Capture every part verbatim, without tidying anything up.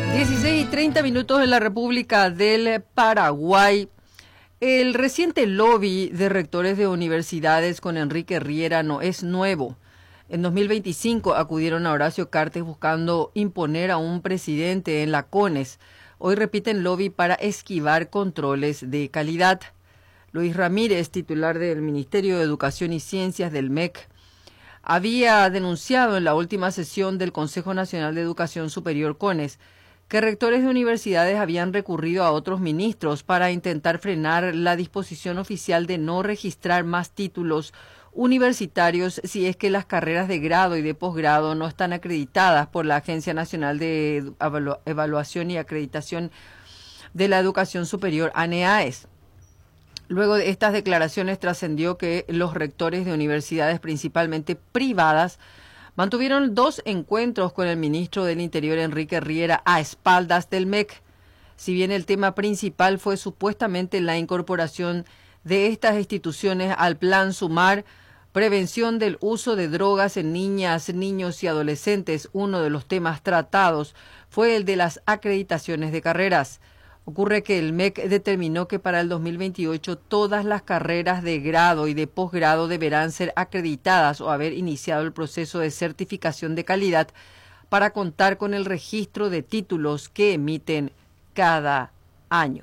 dieciséis y treinta minutos en la República del Paraguay. El reciente lobby de rectores de universidades con Enrique Riera no es nuevo. En dos mil veinticinco acudieron a Horacio Cartes buscando imponer a un presidente en la CONES. Hoy repiten lobby para esquivar controles de calidad. Luis Ramírez, titular del Ministerio de Educación y Ciencias del M E C, había denunciado en la última sesión del Consejo Nacional de Educación Superior CONES que rectores de universidades habían recurrido a otros ministros para intentar frenar la disposición oficial de no registrar más títulos universitarios si es que las carreras de grado y de posgrado no están acreditadas por la Agencia Nacional de Evalu- Evaluación y Acreditación de la Educación Superior, ANEAES. Luego de estas declaraciones trascendió que los rectores de universidades principalmente privadas mantuvieron dos encuentros con el ministro del Interior, Enrique Riera, a espaldas del M E C. Si bien el tema principal fue supuestamente la incorporación de estas instituciones al Plan Sumar, prevención del uso de drogas en niñas, niños y adolescentes, uno de los temas tratados fue el de las acreditaciones de carreras. Ocurre que el M E C determinó que para el dos mil veintiocho todas las carreras de grado y de posgrado deberán ser acreditadas o haber iniciado el proceso de certificación de calidad para contar con el registro de títulos que emiten cada año.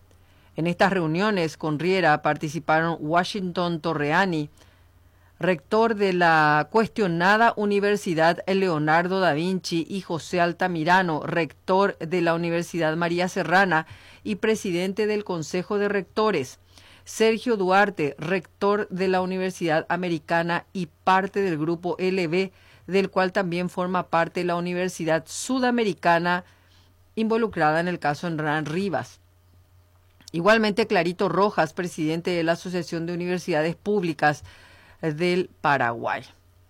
En estas reuniones con Riera participaron Washington Torreani, rector de la cuestionada Universidad Leonardo da Vinci, y José Altamirano, rector de la Universidad María Serrana y presidente del Consejo de Rectores, Sergio Duarte, rector de la Universidad Americana y parte del Grupo L B, del cual también forma parte la Universidad Sudamericana, involucrada en el caso Hernán Rivas. Igualmente Clarito Rojas, presidente de la Asociación de Universidades Públicas del Paraguay.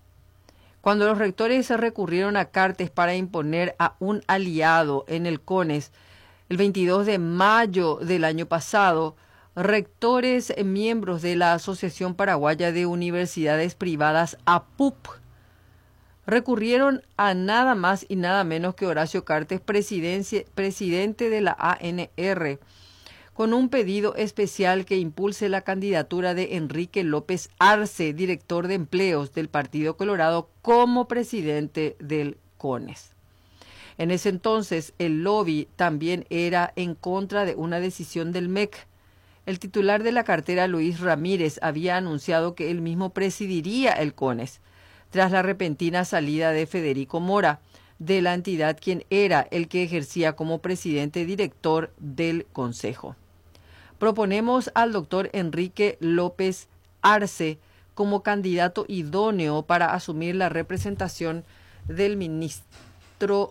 Cuando los rectores se recurrieron a Cartes para imponer a un aliado en el CONES, el veintidós de mayo del año pasado, rectores miembros de la Asociación Paraguaya de Universidades Privadas, A P U P, recurrieron a nada más y nada menos que Horacio Cartes, presidente de la A N R, con un pedido especial que impulse la candidatura de Enrique López Arce, director de empleos del Partido Colorado, como presidente del CONES. En ese entonces, el lobby también era en contra de una decisión del M E C. El titular de la cartera, Luis Ramírez, había anunciado que él mismo presidiría el CONES, tras la repentina salida de Federico Mora, de la entidad, quien era el que ejercía como presidente director del Consejo. Proponemos al doctor Enrique López Arce como candidato idóneo para asumir la representación del ministro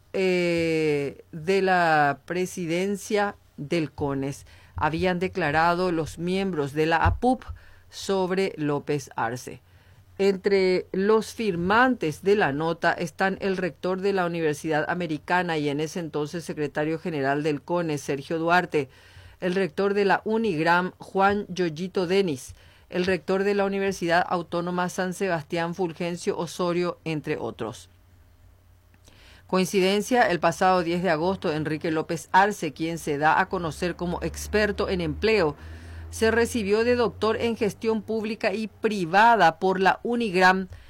eh, de la presidencia del CONES, habían declarado los miembros de la A P U P sobre López Arce. Entre los firmantes de la nota están el rector de la Universidad Americana y en ese entonces secretario general del CONES, Sergio Duarte, el rector de la Unigram, Juan Yoyito Denis, el rector de la Universidad Autónoma San Sebastián, Fulgencio Osorio, entre otros. Coincidencia, el pasado diez de agosto, Enrique López Arce, quien se da a conocer como experto en empleo, se recibió de doctor en gestión pública y privada por la Unigram